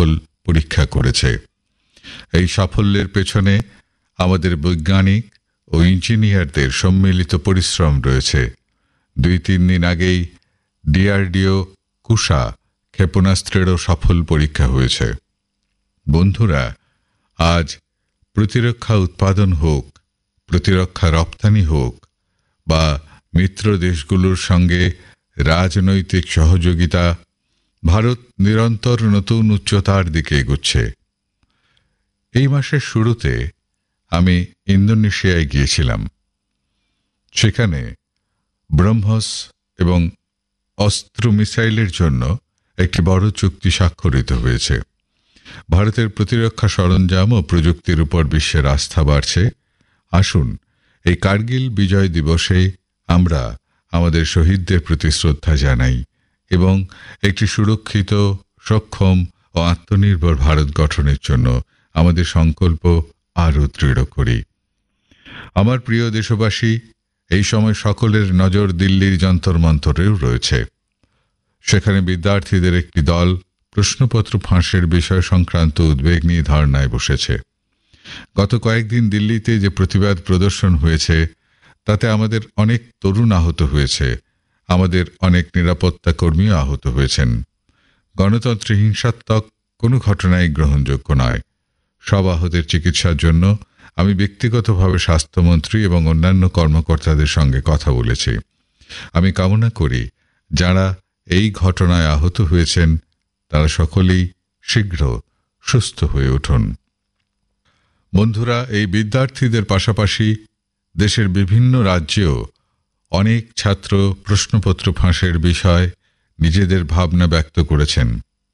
সফল পরীক্ষা করেছে। এই সাফল্যের পেছনে আমাদের বৈজ্ঞানিক ও ইঞ্জিনিয়ারদের সম্মিলিত পরিশ্রম রয়েছে। 2-3 দিন আগেই ডিআরডিও কুশা ক্ষেপণাস্ত্রেরও সফল পরীক্ষা হয়েছে। বন্ধুরা, আজ প্রতিরক্ষা উৎপাদন হোক, প্রতিরক্ষা রপ্তানি হোক বা মিত্র দেশগুলোর সঙ্গে রাজনৈতিক সহযোগিতা, ভারত নিরন্তর নতুন উচ্চতার দিকে এগোচ্ছে। এই মাসের শুরুতে আমি ইন্দোনেশিয়ায় গিয়েছিলাম। সেখানে ব্রহ্মস এবং অস্ত্র মিসাইলের জন্য একটি বড় চুক্তি স্বাক্ষরিত হয়েছে। ভারতের প্রতিরক্ষা সরঞ্জাম ও প্রযুক্তির উপর বিশ্বের আস্থা বাড়ছে। আসুন এই কার্গিল বিজয় দিবসে আমরা আমাদের শহীদদের প্রতি শ্রদ্ধা জানাই এবং একটি সুরক্ষিত, সক্ষম ও আত্মনির্ভর ভারত গঠনের জন্য আমাদের সংকল্প আরও দৃঢ় করি। আমার প্রিয় দেশবাসী, এই সময় সকলের নজর দিল্লির যন্তর মন্তরেও রয়েছে। সেখানে বিদ্যার্থীদের একটি দল প্রশ্নপত্র ফাঁসের বিষয় সংক্রান্ত উদ্বেগ নিয়ে ধর্নায় বসেছে। গত কয়েকদিন দিল্লিতে যে প্রতিবাদ প্রদর্শন হয়েছে তাতে আমাদের অনেক তরুণ আহত হয়েছে, আমাদের অনেক নিরাপত্তা কর্মীও আহত হয়েছেন। গণতন্ত্রে হিংসাত্মক কোনো ঘটনাই গ্রহণযোগ্য নয়। সব আহতের চিকিৎসার জন্য আমি ব্যক্তিগতভাবে স্বাস্থ্যমন্ত্রী এবং অন্যান্য কর্মকর্তাদের সঙ্গে কথা বলেছি। আমি কামনা করি যারা এই ঘটনায় আহত হয়েছেন তারা সকলেই শীঘ্র সুস্থ হয়ে উঠুন। বন্ধুরা, এই বিদ্যার্থীদের পাশাপাশি দেশের বিভিন্ন রাজ্যেও অনেক ছাত্র প্রশ্নপত্র ফাঁসের বিষয়ে নিজেদের ভাবনা ব্যক্ত করেছেন।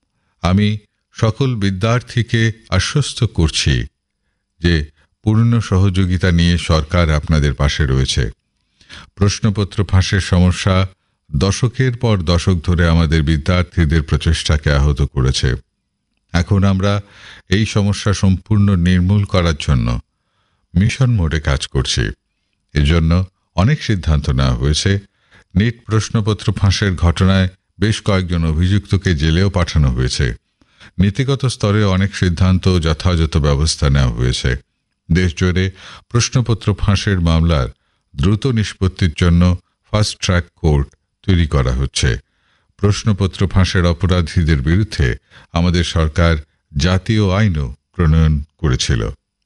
আমি সকল বিদ্যার্থীকে আশ্বস্ত করছি যে পূর্ণ সহযোগিতা নিয়ে সরকার আপনাদের পাশে রয়েছে। প্রশ্নপত্র ফাঁসের সমস্যা দশকের পর দশক ধরে আমাদের বিদ্যার্থীদের প্রচেষ্টাকে আহত করেছে। এখন আমরা এই সমস্যা সম্পূর্ণ নির্মূল করার জন্য মিশন মোডে কাজ করছি। এজন্য অনেক সিদ্ধান্ত নেওয়া হয়েছে। নিট প্রশ্নপত্র ফাঁসের ঘটনায় বেশ কয়েকজন অভিযুক্তকে জেলেও পাঠানো হয়েছে। নীতিগত স্তরে অনেক সিদ্ধান্ত ও যথাযথ ব্যবস্থা নেওয়া হয়েছে। দেশজুড়ে প্রশ্নপত্র ফাঁসের মামলার দ্রুত নিষ্পত্তির জন্য ফাস্ট ট্র্যাক কোর্ট তৈরি করা হচ্ছে। প্রশ্নপত্র ফাঁসের অপরাধীদের বিরুদ্ধে আমাদের সরকার জাতীয় আইনও প্রণয়ন করেছিল।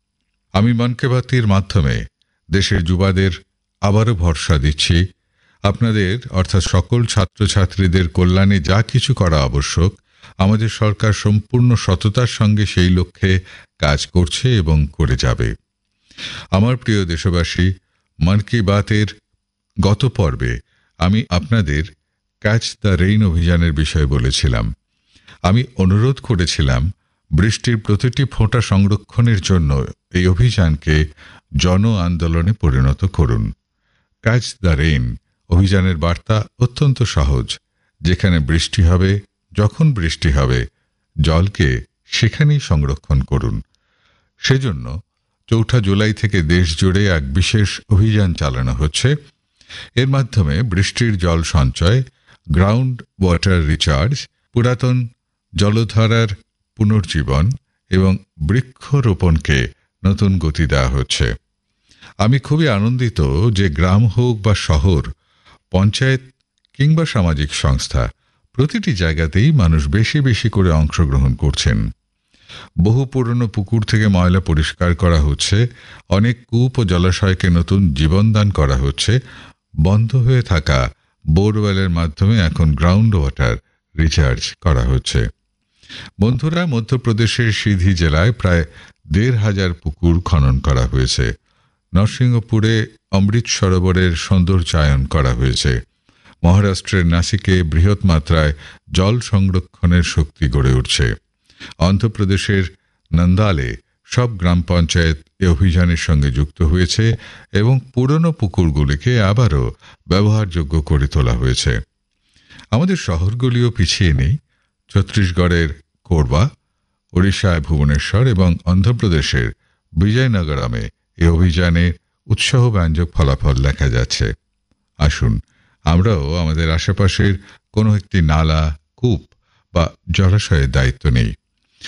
আমি মন কি বাতের মাধ্যমে দেশের যুবাদের আবারও ভরসা দিচ্ছি, আপনাদের অর্থাৎ সকল ছাত্রছাত্রীদের কল্যাণে যা কিছু করা আবশ্যক আমাদের সরকার সম্পূর্ণ সততার সঙ্গে সেই লক্ষ্যে কাজ করছে এবং করে যাবে। আমার প্রিয় দেশবাসী, মন কি বাতের গত পর্বে আমি আপনাদের ক্যাচ দ্য রেইন অভিযানের বিষয়ে বলেছিলাম। আমি অনুরোধ করেছিলাম বৃষ্টির প্রতিটি ফোঁটা সংরক্ষণের জন্য এই অভিযানকে জন আন্দোলনে পরিণত করুন। ক্যাচ দ্য রেইন অভিযানের বার্তা অত্যন্ত সহজ। যেখানে বৃষ্টি হবে, যখন বৃষ্টি হবে, জলকে সেখানেই সংরক্ষণ করুন। সেজন্য 4 জুলাই থেকে দেশ জুড়ে এক বিশেষ অভিযান চালানো হচ্ছে। এর মাধ্যমে বৃষ্টির জল সঞ্চয়, গ্রাউন্ড ওয়াটার রিচার্জ, পুরাতন জলধারার পুনর্জীবন এবং বৃক্ষরোপণকে নতুন গতি দেওয়া হচ্ছে। আমি খুবই আনন্দিত যে গ্রাম হোক বা শহর, পঞ্চায়েত কিংবা সামাজিক সংস্থা, প্রতিটি জায়গাতেই মানুষ বেশি বেশি করে অংশগ্রহণ করছেন। বহু পুরনো পুকুর থেকে ময়লা পরিষ্কার করা হচ্ছে, অনেক কূপ ও জলাশয়কে নতুন জীবনদান করা হচ্ছে, বন্ধ হয়ে থাকা বোরওয়েলের মাধ্যমে এখন গ্রাউন্ড ওয়াটার রিচার্জ করা হচ্ছে। বন্ধুরা, মধ্যপ্রদেশের সিধি জেলায় প্রায় 1,500 পুকুর খনন করা হয়েছে। নরসিংহপুরে অমৃত সরোবরের সৌন্দর্যায়ন করা হয়েছে। মহারাষ্ট্রের নাসিকে বৃহৎ মাত্রায় জল সংরক্ষণের শক্তি গড়ে উঠছে। অন্ধ্রপ্রদেশের নন্দালে সব গ্রাম পঞ্চায়েত এ অভিযানের সঙ্গে যুক্ত হয়েছে এবং পুরনো পুকুরগুলিকে আবারও ব্যবহারযোগ্য করে তোলা হয়েছে। আমাদের শহরগুলিও পিছিয়ে নেই। ছত্তিশগড়ের কোরবা, ওড়িশায় ভুবনেশ্বর এবং অন্ধ্রপ্রদেশের বিজয়নগরমে এই অভিযানে উৎসাহব্যঞ্জক ফলাফল দেখা যাচ্ছে। আসুন আমরাও আমাদের আশেপাশের কোনো একটি নালা, কূপ বা জলাশয়ের দায়িত্ব নেই।